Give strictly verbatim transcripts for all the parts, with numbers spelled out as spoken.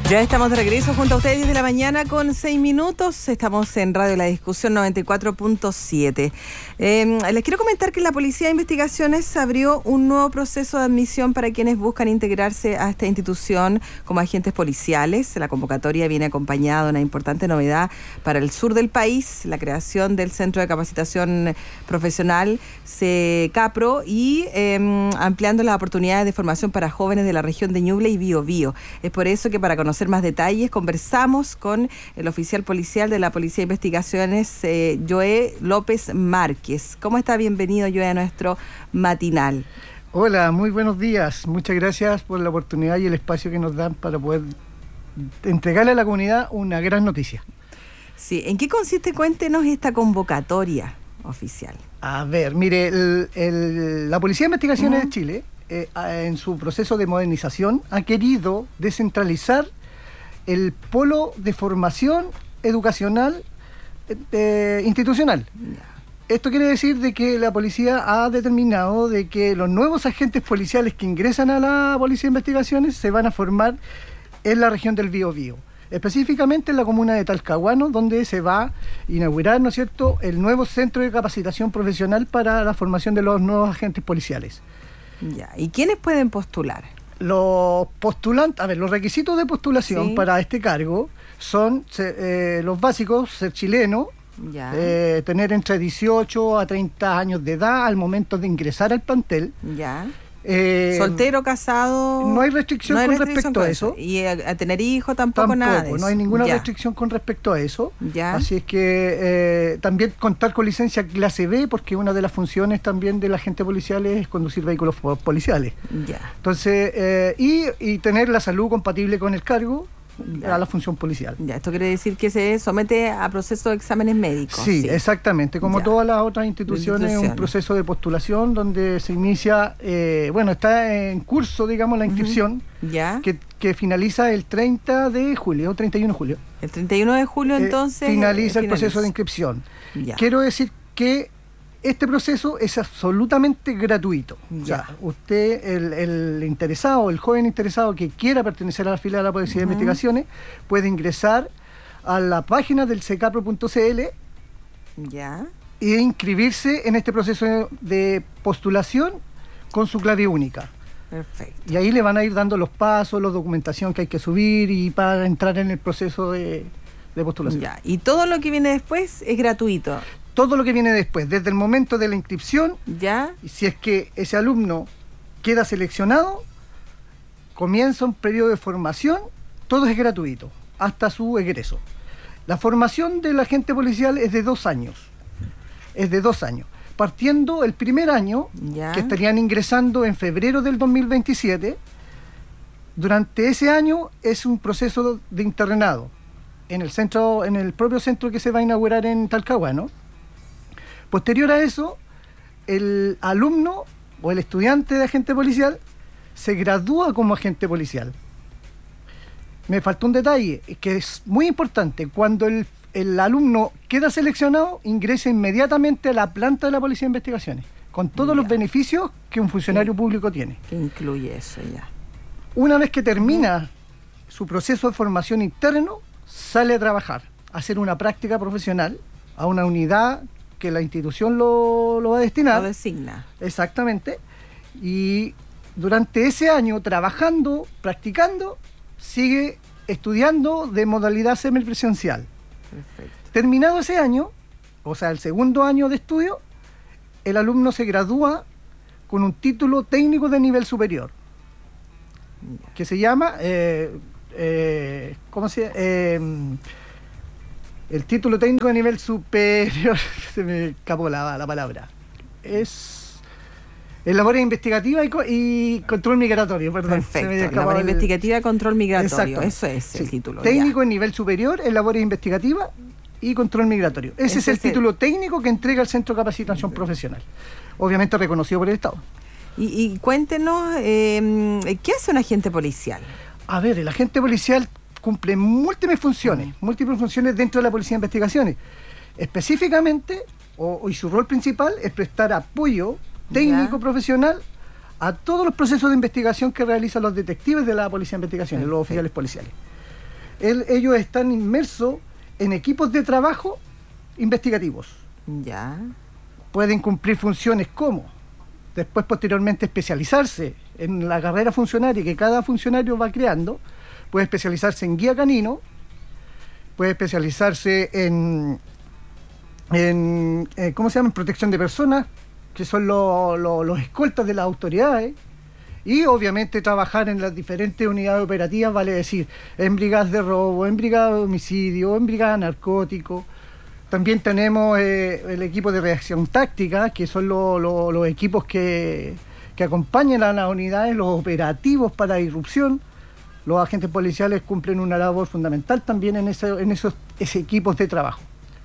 Ya estamos de regreso junto a ustedes diez de la mañana con seis minutos. Estamos en Radio La Discusión noventa y cuatro punto siete. Eh, les quiero comentar que la Policía de Investigaciones abrió un nuevo proceso de admisión para quienes buscan integrarse a esta institución como agentes policiales. La convocatoria viene acompañada de una importante novedad para el sur del país, la creación del Centro de Capacitación Profesional, CECAPRO, y eh, ampliando las oportunidades de formación para jóvenes de la región de Ñuble y Biobío. Es por eso que para conocer más detalles conversamos con el oficial policial de la Policía de Investigaciones, eh, Joé López Márquez. ¿Cómo está? Bienvenido, Joé, a nuestro matinal. Hola, muy buenos días. Muchas gracias por la oportunidad y el espacio que nos dan para poder entregarle a la comunidad una gran noticia. Sí, ¿en qué consiste? Cuéntenos esta convocatoria oficial. A ver, mire, el, el, la Policía de Investigaciones uh-huh. de Chile, eh, en su proceso de modernización, ha querido descentralizar el polo de formación educacional eh, institucional. Esto quiere decir de que la policía ha determinado de que los nuevos agentes policiales que ingresan a la Policía de Investigaciones se van a formar en la región del Biobío, específicamente en la comuna de Talcahuano, donde se va a inaugurar, ¿no es cierto?, el nuevo centro de capacitación profesional para la formación de los nuevos agentes policiales. Ya. ¿Y quiénes pueden postular? Los postulantes, a ver, los requisitos de postulación sí. para este cargo son eh, los básicos: ser chileno, ya. Eh, tener entre dieciocho a treinta años de edad al momento de ingresar al plantel. Ya. Eh, ¿Soltero, casado? No hay restricción, no hay con restricción respecto con a eso. ¿Y a, a tener hijos tampoco, tampoco nada de eso? No hay ninguna ya. restricción con respecto a eso. Ya. Así es que eh, también contar con licencia clase B, porque una de las funciones también del agente policial es conducir vehículos policiales. Ya. Entonces, eh, y, y tener la salud compatible con el cargo. Ya. A la función policial. Ya, esto quiere decir que se somete a proceso de exámenes médicos. Sí, sí. exactamente. Como ya. todas las otras instituciones, instituciones, un proceso de postulación donde se inicia, eh, bueno, está en curso, digamos, la inscripción, uh-huh. ya. que, que finaliza el treinta de julio, treinta y uno de julio. El treinta y uno de julio, entonces. Eh, finaliza eh, el proceso de inscripción. Ya. Quiero decir que este proceso es absolutamente gratuito. Ya. O sea, usted, el, el interesado, el joven interesado que quiera pertenecer a la fila de la Policía uh-huh. de Investigaciones, puede ingresar a la página del cecapro punto c l ya. e inscribirse en este proceso de postulación con su clave única. Perfecto. Y ahí le van a ir dando los pasos, la documentación que hay que subir y para entrar en el proceso de, de postulación. Ya. Y todo lo que viene después es gratuito. Todo lo que viene después, desde el momento de la inscripción, ya. Y si es que ese alumno queda seleccionado, comienza un periodo de formación, todo es gratuito, hasta su egreso. La formación del agente policial es de dos años, es de dos años. Partiendo el primer año, ya. que estarían ingresando en febrero del dos mil veintisiete, durante ese año es un proceso de internado en el centro, en el propio centro que se va a inaugurar en Talcahuano. Posterior a eso, el alumno o el estudiante de agente policial se gradúa como agente policial. Me faltó un detalle que es muy importante. Cuando el, el alumno queda seleccionado, ingresa inmediatamente a la planta de la Policía de Investigaciones, con todos ya. los beneficios que un funcionario sí. público tiene. ¿Qué incluye eso ya? Una vez que termina uh-huh. su proceso de formación interno, sale a trabajar, a hacer una práctica profesional a una unidad que la institución lo, lo va a destinar. Lo designa. Exactamente. Y durante ese año, trabajando, practicando, sigue estudiando de modalidad semipresencial. Perfecto. Terminado ese año, o sea, el segundo año de estudio, el alumno se gradúa con un título técnico de nivel superior, ya. que se llama, eh, eh, ¿cómo se llama? Eh, El título técnico de nivel superior, se me escapó la, la palabra, es en labores investigativas y, co y control migratorio, perdón. Perfecto, labores el... investigativa y control migratorio, Exacto. eso es sí. el título. Técnico ya. en nivel superior en labores investigativas y control migratorio. Ese, Ese es el es título el... técnico que entrega el Centro de Capacitación sí. Profesional, obviamente reconocido por el Estado. Y, y cuéntenos, eh, ¿qué hace un agente policial? A ver, el agente policial cumple múltiples funciones, mm. múltiples funciones dentro de la Policía de Investigaciones. Específicamente, o, y su rol principal es prestar apoyo técnico, ya. profesional, a todos los procesos de investigación que realizan los detectives de la Policía de Investigaciones, Perfecto. los oficiales policiales. El, ellos están inmersos en equipos de trabajo investigativos. Ya. Pueden cumplir funciones como, después posteriormente especializarse en la carrera funcionaria que cada funcionario va creando. Puede especializarse en guía canino, puede especializarse en, en eh, ¿cómo se llama? En protección de personas, que son lo, lo, los escoltas de las autoridades, y obviamente trabajar en las diferentes unidades operativas, vale decir, en brigadas de robo, en brigadas de homicidio, en brigadas de narcóticos. También tenemos eh, el equipo de reacción táctica, que son lo, lo, los equipos que, que acompañan a las unidades, los operativos para irrupción. Los agentes policiales cumplen una labor fundamental también en, ese, en esos ese equipos de trabajo.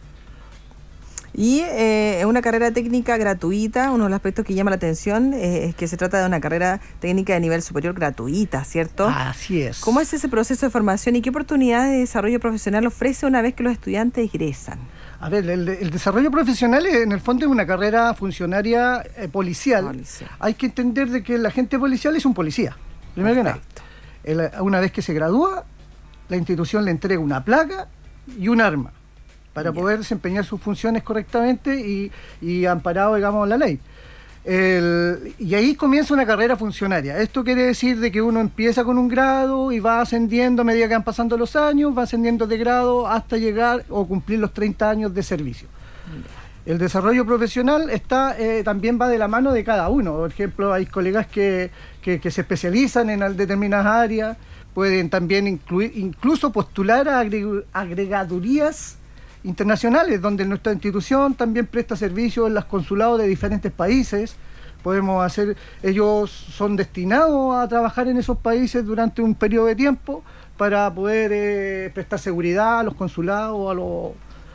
Y eh, es una carrera técnica gratuita. Uno de los aspectos que llama la atención eh, es que se trata de una carrera técnica de nivel superior gratuita, ¿cierto? Así es. ¿Cómo es ese proceso de formación y qué oportunidades de desarrollo profesional ofrece una vez que los estudiantes egresan? A ver, el, el desarrollo profesional en el fondo es una carrera funcionaria eh, policial. policial. Hay que entender de que el agente policial es un policía, primero Perfecto. que nada. El, una vez que se gradúa, la institución le entrega una placa y un arma para yeah. poder desempeñar sus funciones correctamente y, y amparado, digamos, la ley. El, y ahí comienza una carrera funcionaria. Esto quiere decir de que uno empieza con un grado y va ascendiendo a medida que van pasando los años, va ascendiendo de grado hasta llegar o cumplir los treinta años de servicio. El desarrollo profesional está eh, también va de la mano de cada uno. Por ejemplo, hay colegas que, que, que se especializan en determinadas áreas, pueden también incluir, incluso postular a agre, agregadurías internacionales, donde nuestra institución también presta servicio en los consulados de diferentes países. Podemos hacer, ellos son destinados a trabajar en esos países durante un periodo de tiempo para poder eh, prestar seguridad a los consulados, a, los,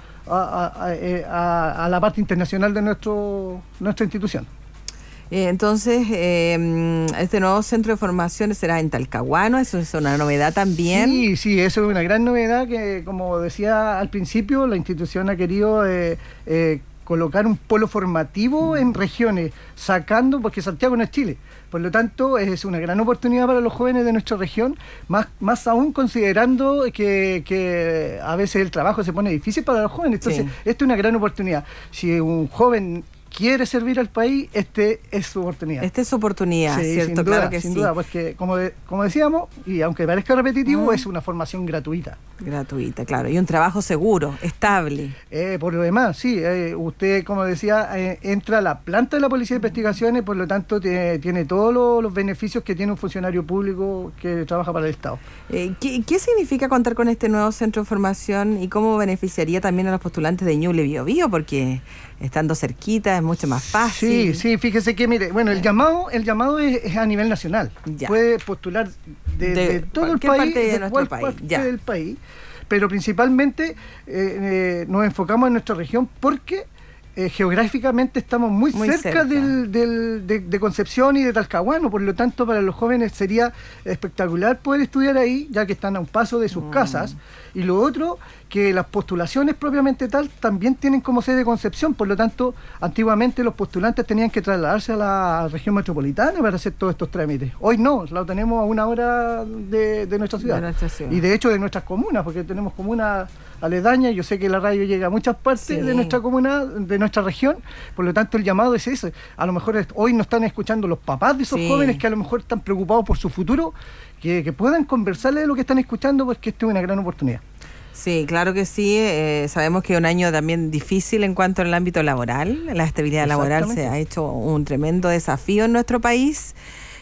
a, a, a, a la parte internacional de nuestro, nuestra institución. Eh, entonces, eh, este nuevo centro de formación será en Talcahuano, eso es una novedad también. Sí, sí, eso es una gran novedad que, como decía al principio, la institución ha querido eh, eh, colocar un polo formativo mm. en regiones, sacando, porque Santiago no es Chile, por lo tanto es una gran oportunidad para los jóvenes de nuestra región, más, más aún considerando que, que a veces el trabajo se pone difícil para los jóvenes, entonces sí. esta es una gran oportunidad. Si un joven quiere servir al país, este es su oportunidad. Esta es su oportunidad, sí, ¿cierto? Sin duda, claro que sin sí. duda, porque como, de, como decíamos, y aunque parezca repetitivo, mm. es una formación gratuita. Gratuita, claro, y un trabajo seguro, estable. Eh, por lo demás, sí, eh, usted, como decía, eh, entra a la planta de la Policía de Investigaciones, por lo tanto tiene, tiene todos los, los beneficios que tiene un funcionario público que trabaja para el Estado. Eh, ¿qué, ¿Qué significa contar con este nuevo centro de formación y cómo beneficiaría también a los postulantes de Ñuble Biobío? Porque estando cerquita es mucho más fácil. Sí, sí, fíjese que, mire, bueno, el llamado el llamado es, es a nivel nacional. Ya. Puede postular de, de, de todo el país, parte de, de nuestro país, parte ya. del país, pero principalmente eh, eh, nos enfocamos en nuestra región porque eh, geográficamente estamos muy, muy cerca, cerca. Del, del, de, de Concepción y de Talcahuano, por lo tanto para los jóvenes sería espectacular poder estudiar ahí, ya que están a un paso de sus mm. casas. Y lo otro, que las postulaciones propiamente tal también tienen como sede Concepción, por lo tanto, antiguamente los postulantes tenían que trasladarse a la región metropolitana para hacer todos estos trámites. Hoy no, lo tenemos a una hora de, de nuestra ciudad. De nuestra ciudad. Y de hecho de nuestras comunas, porque tenemos comunas aledañas, yo sé que la radio llega a muchas partes sí. de nuestra comuna, de nuestra región, por lo tanto el llamado es ese. A lo mejor es, hoy nos están escuchando los papás de esos sí. jóvenes que a lo mejor están preocupados por su futuro, que, que puedan conversarle de lo que están escuchando, pues que esta es una gran oportunidad. Sí, claro que sí. Eh, sabemos que es un año también difícil en cuanto al ámbito laboral. La estabilidad laboral se ha hecho un tremendo desafío en nuestro país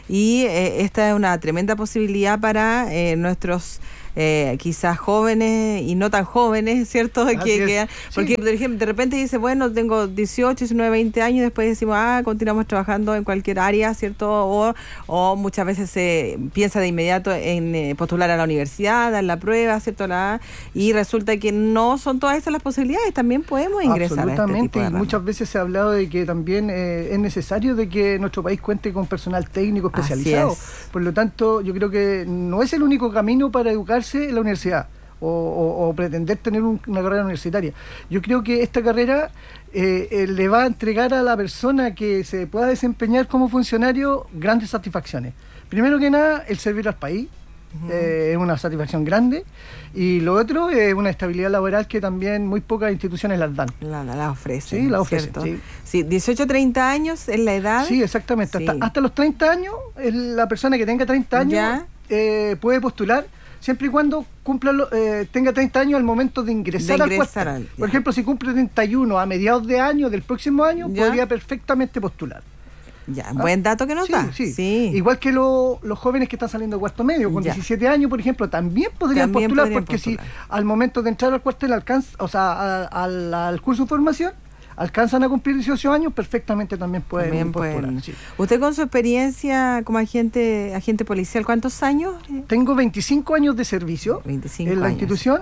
y eh, esta es una tremenda posibilidad para eh, nuestros eh, quizás jóvenes y no tan jóvenes, ¿cierto? Que, que, porque, sí. por ejemplo, de repente dice, bueno, tengo dieciocho, diecinueve, veinte años, después decimos, ah, continuamos trabajando en cualquier área, ¿cierto? O, o muchas veces se piensa de inmediato en eh, postular a la universidad, dar la prueba, ¿cierto? La, y resulta que no son todas esas las posibilidades, también podemos ingresar a este tipo de y muchas veces se ha hablado de que también eh, es necesario de que nuestro país cuente con personal técnico especializado. Por lo tanto, yo creo que no es el único camino para educarse en la universidad o, o, o pretender tener un, una carrera universitaria. Yo creo que esta carrera eh, eh, le va a entregar a la persona que se pueda desempeñar como funcionario grandes satisfacciones. Primero que nada, el servir al país, Uh-huh. Eh, es una satisfacción grande. Y lo otro es una estabilidad laboral que también muy pocas instituciones las dan. La, la, la ofrecen. Sí, la ofrecen. Sí. Sí, dieciocho a treinta años es la edad. Sí, exactamente. Sí. Hasta, hasta los treinta años, la persona que tenga treinta años eh, puede postular, siempre y cuando cumpla lo, eh, tenga treinta años al momento de ingresar, de ingresar al cuartel. Por ejemplo, si cumple treinta y uno a mediados de año del próximo año, ¿ya? Podría perfectamente postular. Ya, ¿ah? Buen dato que nos sí, da. Sí. Sí. Igual que lo, los jóvenes que están saliendo de cuarto medio, con ya. diecisiete años, por ejemplo, también podrían también postular, podrían porque postular. Si al momento de entrar al cuartel alcanza, o sea, a, a, a, al curso de formación, alcanzan a cumplir dieciocho años, perfectamente también pueden también postular. Pueden. Sí. Usted con su experiencia como agente agente policial, ¿cuántos años? Tengo veinticinco años de servicio veinticinco en la años. institución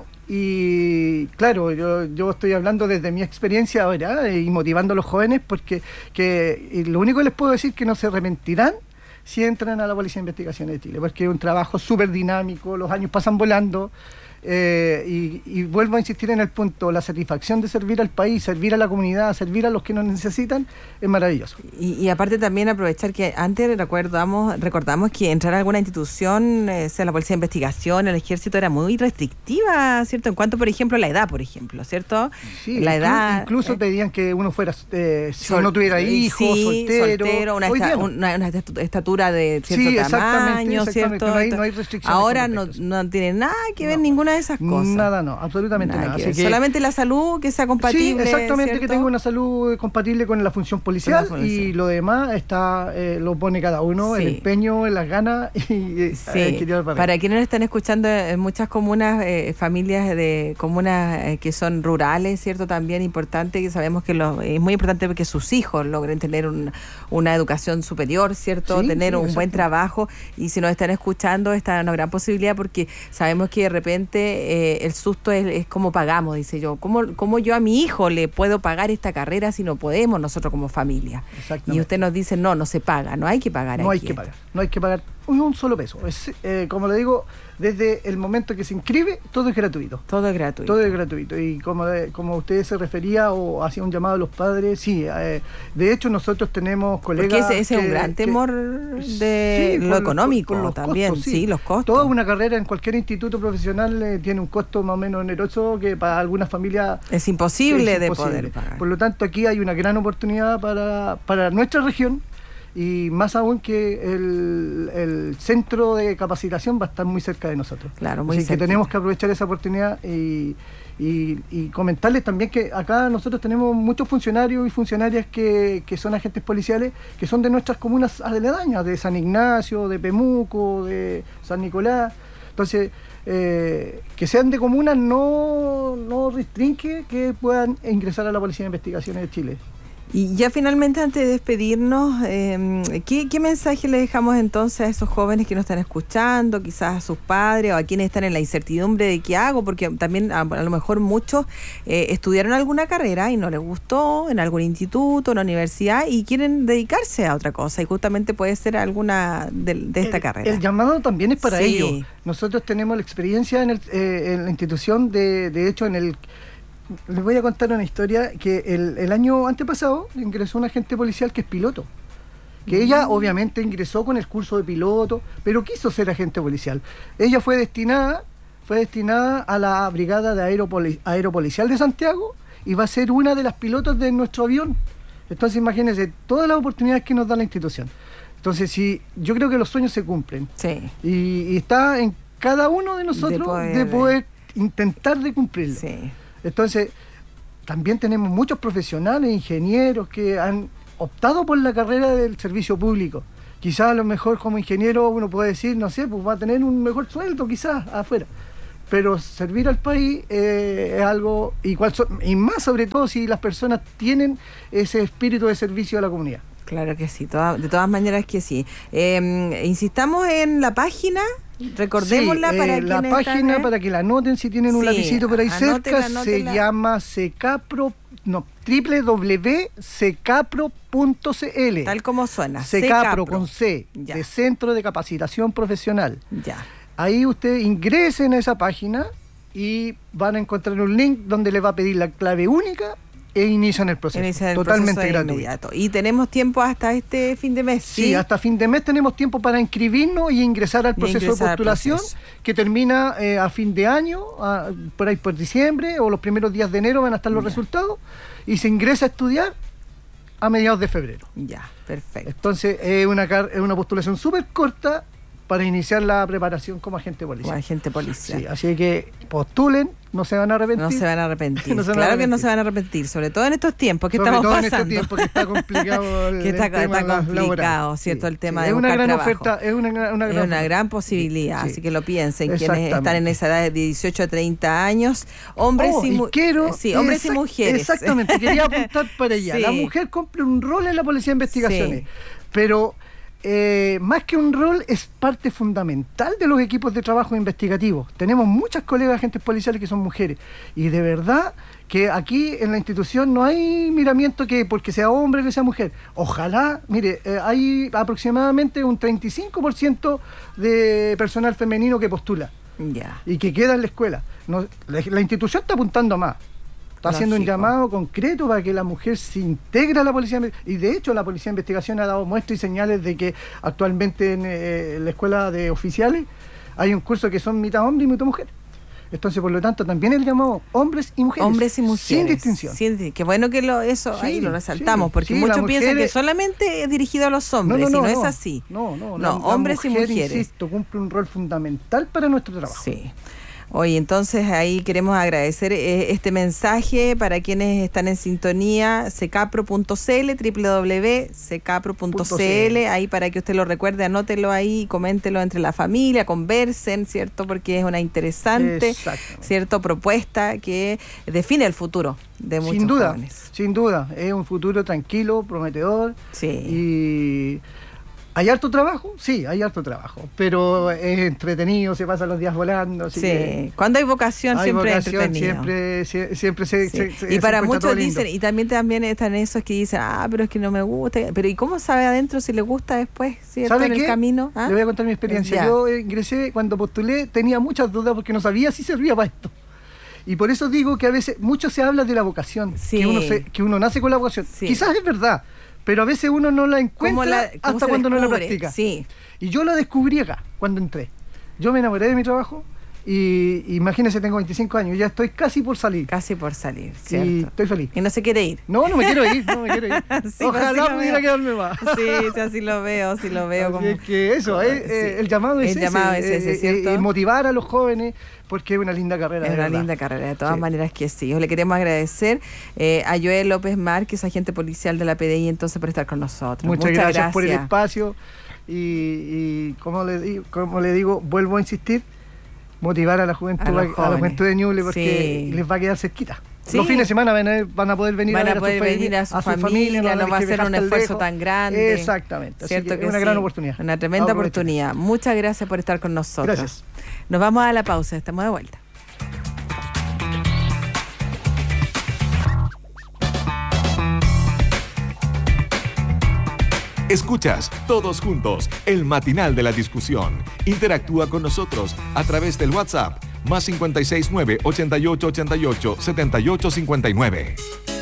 y claro, yo, yo estoy hablando desde mi experiencia ahora y motivando a los jóvenes porque que, lo único que les puedo decir es que no se arrepentirán si entran a la Policía de Investigaciones de Chile, porque es un trabajo súper dinámico, los años pasan volando. Eh, y, y vuelvo a insistir en el punto, la satisfacción de servir al país, servir a la comunidad, servir a los que nos necesitan, es maravilloso. Y, y aparte también aprovechar que antes recordamos, recordamos que entrar a alguna institución, eh, sea la Policía de Investigación, el Ejército, era muy restrictiva, ¿cierto? En cuanto, por ejemplo, a la edad, por ejemplo, ¿cierto? Sí, la edad, incluso eh, pedían que uno fuera, eh, si sol, no tuviera hijos, sí, soltero, soltero una, esta, una, una estatura de cierto sí, tamaño, exactamente, ¿cierto? No hay, no hay restricciones. Ahora no, no tiene nada que ver no. ninguna de esas cosas. Nada, no, absolutamente nada. nada. Que Así que, solamente la salud que sea compatible. Sí, exactamente, ¿cierto? Que tenga una salud compatible con la función policial la y lo demás está eh, lo pone cada uno, sí. El empeño, las ganas y sí. eh, para, para quienes nos están escuchando en muchas comunas, eh, familias de comunas eh, que son rurales, ¿cierto? También importante, que sabemos que lo, es muy importante que sus hijos logren tener un, una educación superior, ¿cierto? Sí, tener sí, un exacto. Buen trabajo y si nos están escuchando está una gran posibilidad porque sabemos que de repente eh, el susto es, es cómo pagamos, dice yo. ¿Cómo, ¿Cómo yo a mi hijo le puedo pagar esta carrera si no podemos nosotros como familia? Y usted nos dice, no, no se paga, no hay que pagar. No aquí hay que pagar, no hay que pagar un, un solo peso. Es, eh, como le digo, desde el momento que se inscribe, todo es gratuito. Todo es gratuito. Todo es gratuito. Y como, como usted se refería o hacía un llamado a los padres, sí. Eh, de hecho, nosotros tenemos colegas... Porque ese, ese que, es un gran temor de sí, lo económico por, por también. Costos, sí. sí, los costos. Toda una carrera en cualquier instituto profesional eh, tiene un costo más o menos oneroso que para algunas familias... Es imposible, es imposible de poder pagar. Por lo tanto, aquí hay una gran oportunidad para, para nuestra región. Y más aún que el, el centro de capacitación va a estar muy cerca de nosotros. Claro, muy Así cerquita. Que tenemos que aprovechar esa oportunidad y, y, y comentarles también que acá nosotros tenemos muchos funcionarios y funcionarias que, que son agentes policiales que son de nuestras comunas aledañas, de San Ignacio, de Pemuco, de San Nicolás. Entonces, eh, que sean de comunas no, no restringe que puedan ingresar a la Policía de Investigaciones de Chile. Y ya finalmente, antes de despedirnos, eh, ¿qué, ¿qué mensaje le dejamos entonces a esos jóvenes que nos están escuchando, quizás a sus padres o a quienes están en la incertidumbre de qué hago? Porque también a, a lo mejor muchos eh, estudiaron alguna carrera y no les gustó en algún instituto, en la universidad y quieren dedicarse a otra cosa y justamente puede ser alguna de, de esta el, carrera. El llamado también es para sí. ellos. Nosotros tenemos la experiencia en, el, eh, en la institución, de, de hecho en el... Les voy a contar una historia que el, el año antepasado ingresó un agente policial que es piloto. Que mm. ella obviamente ingresó con el curso de piloto, pero quiso ser agente policial. Ella fue destinada, fue destinada a la Brigada de Aeropoli- Aeropolicial de Santiago y va a ser una de las pilotos de nuestro avión. Entonces imagínense todas las oportunidades que nos da la institución. Entonces sí, yo creo que los sueños se cumplen. Sí. Y, y está en cada uno de nosotros de poder, de poder intentar de cumplirlo. Sí. Entonces, también tenemos muchos profesionales, ingenieros que han optado por la carrera del servicio público. Quizás a lo mejor como ingeniero uno puede decir, no sé, pues va a tener un mejor sueldo quizás afuera. Pero servir al país eh, es algo, igual, y más sobre todo si las personas tienen ese espíritu de servicio a la comunidad. Claro que sí, toda, de todas maneras que sí. Eh, insistamos en la página... Recordémosla sí, para eh, la página están, para que la anoten si tienen un sí, lapicito por ahí anótela, cerca, anótela. Se llama Secapro, no, doble u doble u doble u punto secapro punto c l. Tal como suena. Secapro, Secapro. Con C, ya. De Centro de Capacitación Profesional. Ya. Ahí ustedes ingresen a esa página y van a encontrar un link donde les va a pedir la clave única e inician el proceso. Inician el totalmente proceso gratuito. Inmediato. Y tenemos tiempo hasta este fin de mes. Sí, sí, hasta fin de mes tenemos tiempo para inscribirnos y ingresar al Y proceso ingresar de al postulación proceso. que termina eh, a fin de año, a- por ahí por diciembre o los primeros días de enero van a estar los Ya. resultados y se ingresa a estudiar a mediados de febrero. Ya, perfecto. Entonces es una, car- es una postulación súper corta para iniciar la preparación como agente Como policial. agente policial. Sí, así que postulen, no se van a arrepentir. No se van a arrepentir. No se van a claro que no arrepentir. se van a arrepentir, sobre todo en estos tiempos que Sobre estamos todo pasando. en este tiempo que está complicado el, Que está- el tema está la- complicado, laboral. ¿cierto? El tema de es una buscar gran trabajo. oferta, es una, una gran Es una oferta. gran posibilidad, Sí, sí. así que lo piensen, quienes Exactamente. están en esa edad de dieciocho a treinta años, hombres Oh, y, mu- y quiero, sí, hombres y exact- mujeres. Exactamente, quería apuntar para allá. Sí. La mujer cumple un rol en la Policía de Investigaciones, Sí. pero eh, más que un rol es parte fundamental de los equipos de trabajo investigativos. Tenemos muchas colegas agentes policiales que son mujeres y de verdad que aquí en la institución no hay miramiento que porque sea hombre que sea mujer. Ojalá, mire, eh, hay aproximadamente un treinta y cinco por ciento de personal femenino que postula Ya. y que queda en la escuela. No, la, la institución está apuntando a más. Está haciendo un Lógico. llamado concreto para que la mujer se integre a la policía. Y de hecho la Policía de Investigación ha dado muestras y señales de que actualmente en, eh, en la escuela de oficiales hay un curso que son mitad hombre y mitad mujer. Entonces, por lo tanto, también el llamado hombres y mujeres. Hombres y mujeres. Sin distinción. Sin di- qué bueno que lo, eso Sí, ahí lo resaltamos, sí, porque sí, muchos la piensan mujer que es- solamente es dirigido a los hombres, y no, es así. No, no, No, la- la hombres y mujer, mujeres. Insisto, cumple un rol fundamental para nuestro trabajo. Sí. Oye, entonces ahí queremos agradecer eh, este mensaje para quienes están en sintonía, secapro punto c l, doble u doble u doble u punto secapro punto c l, ahí para que usted lo recuerde, anótelo ahí, coméntelo entre la familia, conversen, ¿cierto? Porque es una interesante, Exactamente. ¿cierto? Propuesta que define el futuro de muchos Sin duda, jóvenes. sin duda, es un futuro tranquilo, prometedor. Sí. Y ¿hay harto trabajo? Sí, hay harto trabajo, pero es entretenido, se pasan los días volando. Así Sí, que cuando hay vocación hay siempre vocación, es entretenido. siempre, sie- siempre se, Sí. se- se- y se para encuentra muchos todo lindo. dicen, y también también están esos que dicen, ah, pero es que no me gusta, pero ¿y cómo sabe adentro si le gusta después, cierto, ¿Sabe en qué? el camino? ¿Ah? Le voy a contar mi experiencia. Ya. Yo ingresé, cuando postulé, tenía muchas dudas porque no sabía si servía para esto. Y por eso digo que a veces mucho se habla de la vocación, Sí. que, uno se- que uno nace con la vocación. Sí. Quizás es verdad, pero a veces uno no la ¿Cómo encuentra la- cómo hasta se cuando no la descubre? practica. Sí. Y yo la descubrí acá, cuando entré. Yo me enamoré de mi trabajo y imagínense, tengo veinticinco años, ya estoy casi por salir. Casi por salir, Y ¿cierto? estoy feliz. Y no se quiere ir. No, no me quiero ir, no me quiero ir. Sí, Ojalá así lo pudiera veo. quedarme más. Sí, sí, así lo veo, sí lo veo. Así Como, es que eso, eh, eh, Sí. el llamado es El ese, llamado es eh, ese, eh, ¿cierto? eh, motivar a los jóvenes, porque es una linda carrera. Es de una verdad. linda carrera, de todas Sí. maneras que sí. Le queremos agradecer eh, a Joel López Márquez, agente policial de la P D I, entonces, por estar con nosotros. Muchas, gracias, por el espacio y, y como, le, digo- como le digo, vuelvo a insistir, motivar a la juventud, A a, los a la jóvenes. juventud de Ñuble, porque Sí. les va a quedar cerquita. Sí. Los fines de semana van a, van a poder venir Van a a ver poder a su, venir a su familia, van no va a tener que ser viajar un tan esfuerzo lejos. tan grande. Exactamente, así Cierto que es que una sí. gran oportunidad. Una tremenda Aprovechen. oportunidad. Muchas gracias por estar con nosotros. Gracias. Nos vamos a la pausa, estamos de vuelta. Escuchas Todos Juntos, el matinal de la discusión. Interactúa con nosotros a través del WhatsApp más cinco seis nueve, ochenta y ocho ochenta y ocho, setenta y ocho cincuenta y nueve.